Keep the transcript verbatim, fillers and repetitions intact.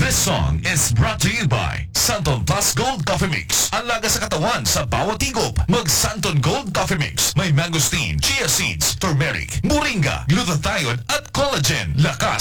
This song is brought to you by Santon Plus Gold Coffee Mix. Ang laga sa katawan sa bawat higop. Mag Santon Gold Coffee Mix. May mangosteen, chia seeds, turmeric, moringa, glutathione at collagen. Lakas